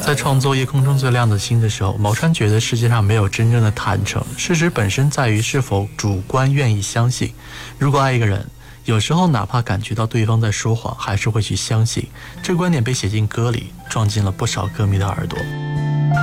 在创作《夜空中最亮的星》的时候，毛川觉得世界上没有真正的坦诚，事实本身在于是否主观愿意相信。如果爱一个人，有时候哪怕感觉到对方在说谎，还是会去相信。这个观点被写进歌里，撞进了不少歌迷的耳朵。